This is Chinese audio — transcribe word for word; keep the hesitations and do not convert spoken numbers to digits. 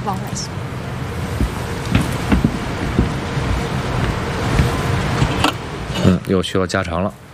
往外送。 嗯，又需要加长了。